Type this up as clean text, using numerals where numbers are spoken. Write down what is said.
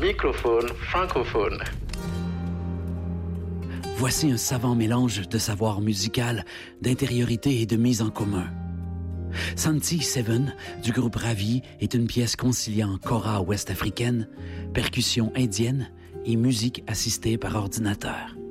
microphone francophone. Voici un savant mélange de savoir musical, d'intériorité et de mise en commun. Santi Seven, du groupe Ravi, est une pièce conciliant kora ouest-africaine, percussion indienne et musique assistée par ordinateur.